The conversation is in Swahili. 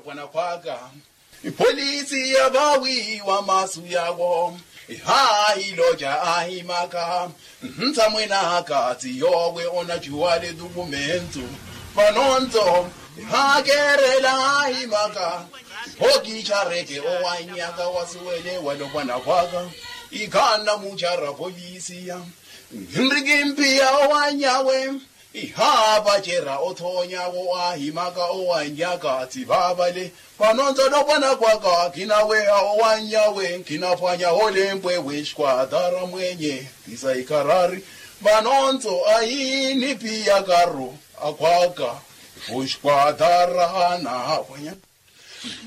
bwana kwaga ipolisi yabawi wa masu yawo hai loja ahimaka ntamwena akati yowe ona juwale documento panonzo hagerela ahimaka hoki chareke owanyaka wasuwele walo bwana kwaga ikana muchara polisi ya ndrigimpia owanyawe ihaba jera othonya wo ahimaka owanyaka tibabale panonzo nobona kwaga kinawe owanyawe kinafanya olempwe wishkwadara mwenye isaikarari panonzo ayini pia karo akwaga wishkwadara na wanya